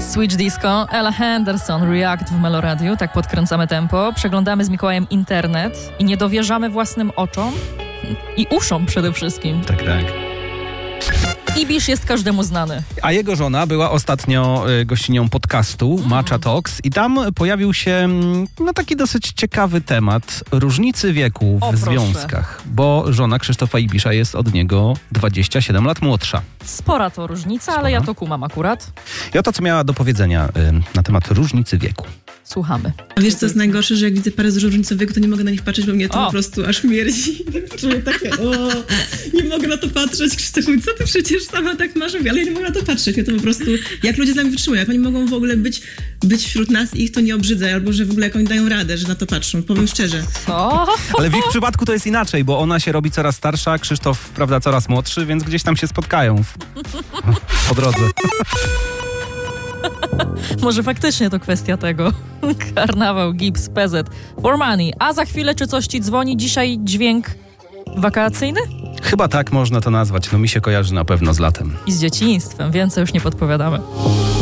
Switch Disco, Ella Henderson, React w Meloradiu, tak podkręcamy tempo. Przeglądamy z Mikołajem internet i nie dowierzamy własnym oczom i uszom przede wszystkim. Tak. Ibisz jest każdemu znany. A jego żona była ostatnio gościnią podcastu Matcha Talks i tam pojawił się taki dosyć ciekawy temat różnicy wieku w związkach, bo żona Krzysztofa Ibisza jest od niego 27 lat młodsza. Spora to różnica, ale ja to kumam akurat. I oto, co miała do powiedzenia na temat różnicy wieku. Słuchamy. A wiesz, co jest najgorsze, że jak widzę parę z różnicą wieku, to nie mogę na nich patrzeć, bo mnie to po prostu aż mierdzi. Czuję takie, nie mogę na to patrzeć. Krzysztof mówi, co ty przecież sama tak masz, ale ja nie mogę na to patrzeć. Mnie to po prostu, jak ludzie z nami wytrzymują, jak oni mogą w ogóle być wśród nas i ich to nie obrzydza, albo że w ogóle jak oni dają radę, że na to patrzą, powiem szczerze. Co? Ale w ich przypadku to jest inaczej, bo ona się robi coraz starsza, Krzysztof, prawda, coraz młodszy, więc gdzieś tam się spotkają po drodze. Może faktycznie to kwestia tego. Karnawał, Gibbs, PZ, For Money. A za chwilę czy coś ci dzwoni? Dzisiaj dźwięk wakacyjny? Chyba tak można to nazwać. Mi się kojarzy na pewno z latem. I z dzieciństwem. Więcej już nie podpowiadamy.